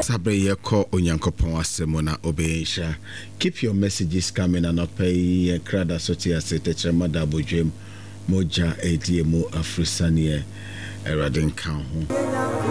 Sabre yeko onyankopon asemo na obeyensha. Keep your messages coming and not pay krada sotia sete mada bodwem moja ediemu afrisanie eradin kan ho.